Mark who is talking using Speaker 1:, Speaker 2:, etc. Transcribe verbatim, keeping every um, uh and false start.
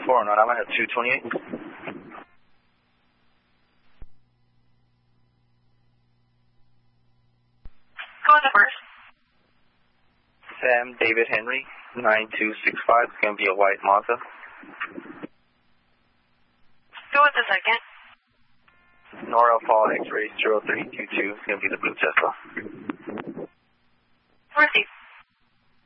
Speaker 1: four, Norama at two twenty-eight.
Speaker 2: Go with the first.
Speaker 1: Sam David Henry, nine two six five. It's going to be a white Mazda.
Speaker 2: Go with the second.
Speaker 1: Nora Paul X-ray zero three two two. It's going to be the blue Tesla.
Speaker 2: Proceed.